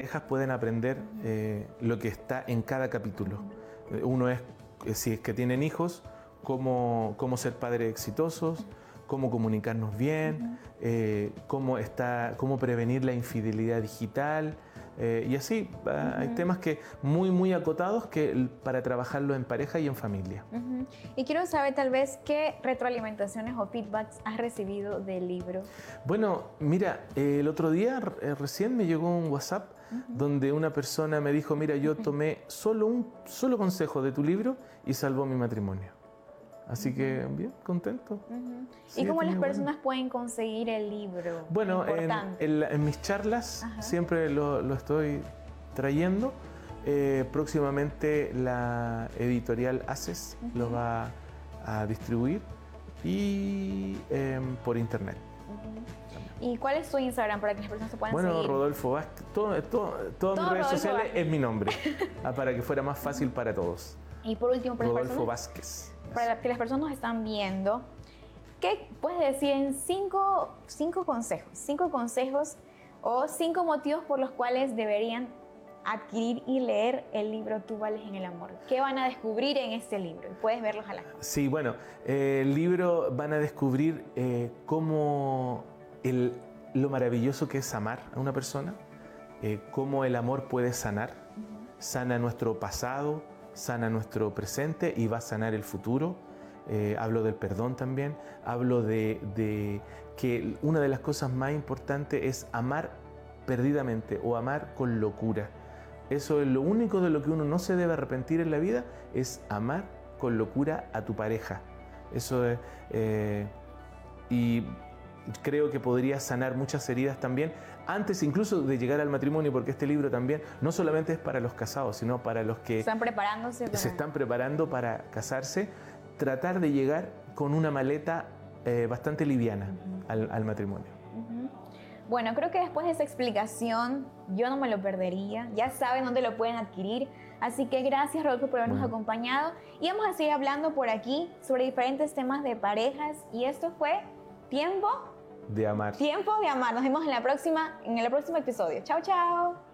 parejas pueden aprender lo que está en cada capítulo. Uno es, si es que tienen hijos, cómo ser padres exitosos, cómo comunicarnos bien, cómo prevenir la infidelidad digital, y así. Hay temas que muy acotados para trabajarlo en pareja y en familia. Y quiero saber tal vez qué retroalimentaciones o feedbacks has recibido del libro. Bueno, mira, el otro día recién me llegó un WhatsApp donde una persona me dijo, mira, yo tomé un solo consejo de tu libro y salvó mi matrimonio. Así que bien, contento. Sí, ¿y cómo las personas pueden conseguir el libro? Bueno, en mis charlas siempre lo estoy trayendo. Próximamente la editorial Haces lo va a distribuir y por internet. ¿Y cuál es tu Instagram para que las personas se puedan seguir? Bueno, Rodolfo Vázquez, todas mis redes sociales es mi nombre, para que fuera más fácil para todos. Y por último, para Rodolfo Vázquez. Para que las personas nos están viendo, ¿qué puedes decir en cinco consejos o 5 motivos por los cuales deberían adquirir y leer el libro Tú vales en el amor? ¿Qué van a descubrir en este libro? Puedes verlos a la cámara. Sí, bueno, el libro van a descubrir lo maravilloso que es amar a una persona, cómo el amor puede sanar, sana nuestro pasado, sana nuestro presente y va a sanar el futuro. Hablo del perdón también, hablo de que una de las cosas más importantes es amar perdidamente o amar con locura. Eso es lo único de lo que uno no se debe arrepentir en la vida, es amar con locura a tu pareja. Eso es, y creo que podría sanar muchas heridas también, antes incluso de llegar al matrimonio, porque este libro también no solamente es para los casados, sino para los que están preparándose se están preparando para casarse, tratar de llegar con una maleta bastante liviana al matrimonio. Bueno, creo que después de esa explicación yo no me lo perdería. Ya saben dónde lo pueden adquirir. Así que gracias, Rodolfo, por habernos acompañado. Y vamos a seguir hablando por aquí sobre diferentes temas de parejas. Y esto fue Tiempo de Amar. Tiempo de Amar. Nos vemos en el próximo episodio. Chao, chao.